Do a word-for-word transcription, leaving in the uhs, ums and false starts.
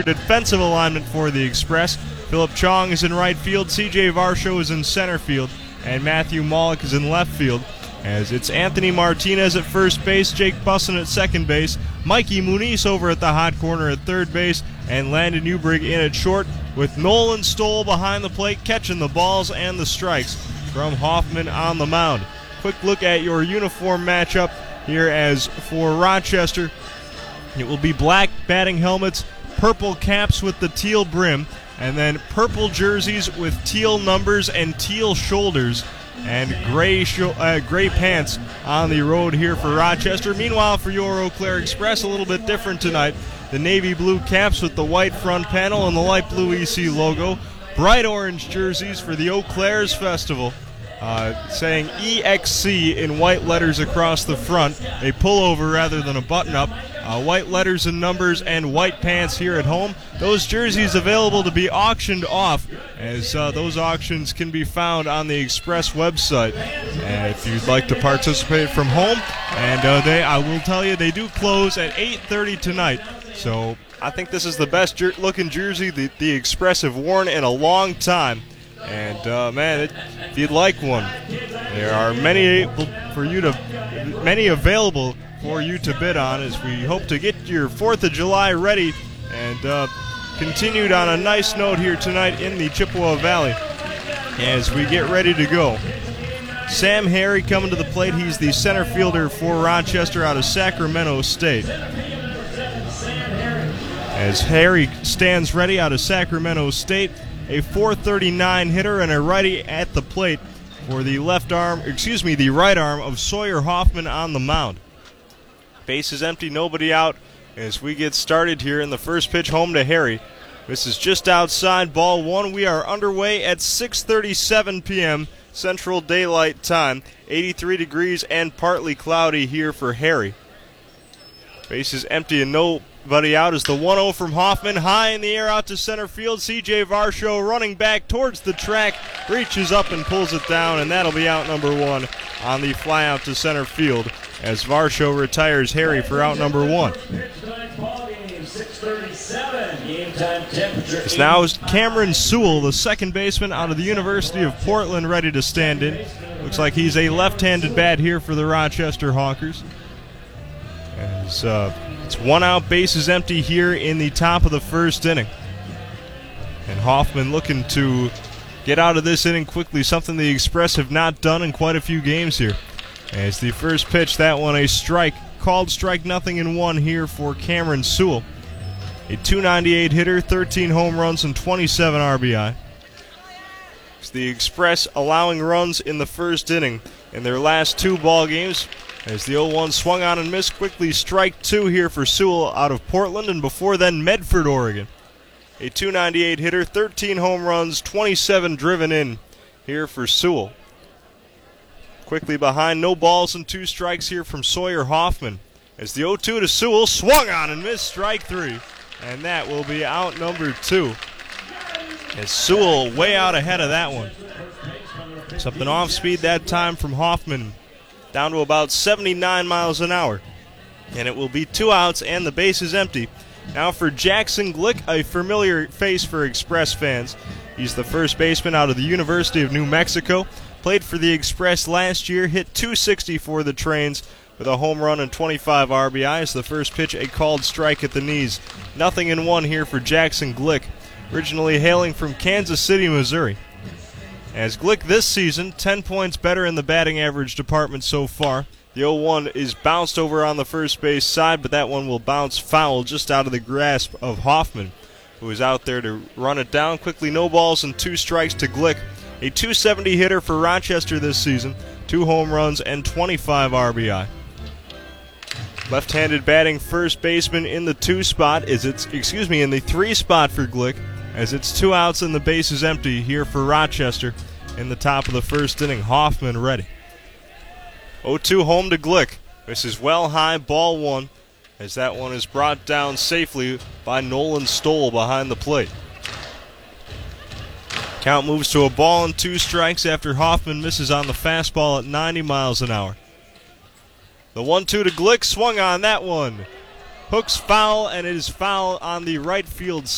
defensive alignment for the Express. Philip Chong is in right field, C J Varsho is in center field, and Matthew Maulik is in left field. As it's Anthony Martinez at first base, Jake Bussin at second base, Mikey Muniz over at the hot corner at third base, and Landon Newbrig in at short, with Nolan Stoll behind the plate catching the balls and the strikes from Hoffman on the mound. Quick look at your uniform matchup here, as for Rochester, it will be black batting helmets, purple caps with the teal brim, and then purple jerseys with teal numbers and teal shoulders, and gray sho- uh, gray pants on the road here for Rochester. Meanwhile, for your Eau Claire Express, a little bit different tonight. The navy blue caps with the white front panel and the light blue E C logo. Bright orange jerseys for the Eau Claire's Festival, uh, saying E X C in white letters across the front, a pullover rather than a button-up. Uh, white letters and numbers and white pants here at home. Those jerseys available to be auctioned off, as uh, those auctions can be found on the Express website. And if you'd like to participate from home, and uh, they, I will tell you, they do close at eight thirty tonight. So I think this is the best jer- looking jersey the, the Express have worn in a long time. And uh, man, it, if you'd like one, there are many for you to, many available for you to bid on, as we hope to get your fourth of July ready and uh, continued on a nice note here tonight in the Chippewa Valley as we get ready to go. Sam Harry coming to the plate. He's the center fielder for Rochester out of Sacramento State. As Harry stands ready out of Sacramento State, a four thirty-nine hitter and a righty at the plate for the left arm, excuse me, the right arm of Sawyer Hoffman on the mound. Base is empty, nobody out as we get started here in the first pitch home to Harry. This is just outside, ball one. We are underway at six thirty-seven p.m. Central Daylight Time. eighty-three degrees and partly cloudy here for Harry. Base is empty and nobody out as the one oh from Hoffman. High in the air out to center field. C J Varsho running back towards the track, reaches up and pulls it down, and that'll be out number one on the fly out to center field, as Varsho retires Harry for out number one. It's now Cameron Sewell, the second baseman out of the University of Portland, ready to stand in. Looks like he's a left-handed bat here for the Rochester Hawkers. As uh, it's one out, base is empty here in the top of the first inning. And Hoffman looking to get out of this inning quickly, something the Express have not done in quite a few games here. As the first pitch, that one a strike, called strike nothing in one here for Cameron Sewell. A two ninety-eight hitter, thirteen home runs, and twenty-seven R B I. It's the Express allowing runs in the first inning in their last two ball games, as the oh one swung on and missed. Quickly strike two here for Sewell out of Portland, and before then Medford, Oregon. A two ninety-eight hitter, thirteen home runs, twenty-seven driven in here for Sewell. Quickly behind, no balls and two strikes here from Sawyer Hoffman. As the oh two to Sewell swung on and missed, strike three. And that will be out number two. As Sewell way out ahead of that one. Something off speed that time from Hoffman, down to about seventy-nine miles an hour. And it will be two outs and the base is empty. Now for Jackson Glick, a familiar face for Express fans. He's the first baseman out of the University of New Mexico. Played for the Express last year, hit two sixty for the Trains with a home run and twenty-five R B Is. The first pitch, a called strike at the knees. Nothing in one here for Jackson Glick, originally hailing from Kansas City, Missouri. As Glick this season, ten points better in the batting average department so far. The oh one is bounced over on the first base side, but that one will bounce foul just out of the grasp of Hoffman, who is out there to run it down. Quickly, no balls and two strikes to Glick. A two seventy hitter for Rochester this season, two home runs and twenty-five R B I. Left-handed batting first baseman in the two spot is it's excuse me in the three spot for Glick, as it's two outs and the base is empty here for Rochester in the top of the first inning. Hoffman ready. oh two home to Glick. This is well high, ball one, as that one is brought down safely by Nolan Stoll behind the plate. Count moves to a ball and two strikes after Hoffman misses on the fastball at ninety miles an hour. The one two to Glick, swung on that one. Hooks foul, and it is foul on the right field side.